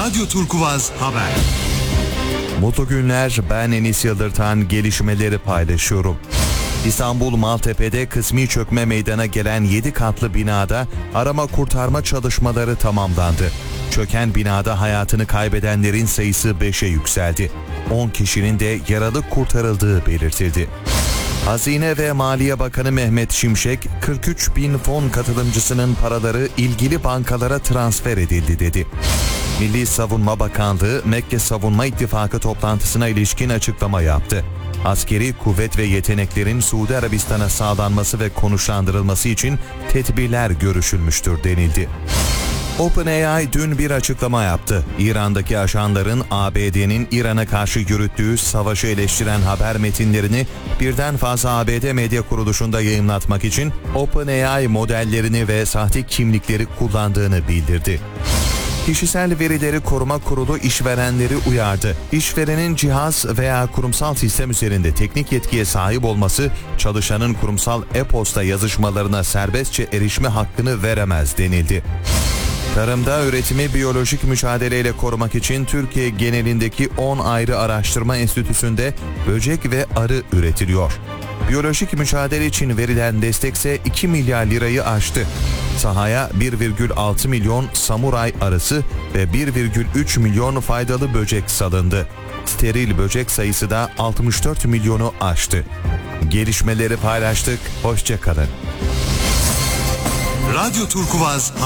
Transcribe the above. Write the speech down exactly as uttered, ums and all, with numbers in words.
Radyo Turkuvaz Haber. Mutlu günler, ben Enis Yıldırtan, gelişmeleri paylaşıyorum. İstanbul Maltepe'de kısmi çökme meydana gelen yedi katlı binada arama kurtarma çalışmaları tamamlandı. Çöken binada hayatını kaybedenlerin sayısı beşe yükseldi. on kişinin de yaralı kurtarıldığı belirtildi. Hazine ve Maliye Bakanı Mehmet Şimşek, kırk üç bin fon katılımcısının paraları ilgili bankalara transfer edildi dedi. Milli Savunma Bakanlığı, Mekke Savunma İttifakı toplantısına ilişkin açıklama yaptı. Askeri kuvvet ve yeteneklerin Suudi Arabistan'a sağlanması ve konuşlandırılması için tedbirler görüşülmüştür denildi. OpenAI dün bir açıklama yaptı. İran'daki ajanların A B D'nin İran'a karşı yürüttüğü savaşı eleştiren haber metinlerini birden fazla A B D medya kuruluşunda yayımlatmak için OpenAI modellerini ve sahte kimlikleri kullandığını bildirdi. Kişisel Verileri Koruma Kurulu işverenleri uyardı. İşverenin cihaz veya kurumsal sistem üzerinde teknik yetkiye sahip olması, çalışanın kurumsal e-posta yazışmalarına serbestçe erişme hakkını veremez denildi. Tarımda üretimi biyolojik mücadeleyle korumak için Türkiye genelindeki on ayrı araştırma enstitüsünde böcek ve arı üretiliyor. Biyolojik mücadele için verilen destekse iki milyar lirayı aştı. Sahaya bir virgül altı milyon samuray arısı ve bir virgül üç milyon faydalı böcek salındı. Steril böcek sayısı da altmış dört milyonu aştı. Gelişmeleri paylaştık, hoşça kalın. Radyo Turkuvaz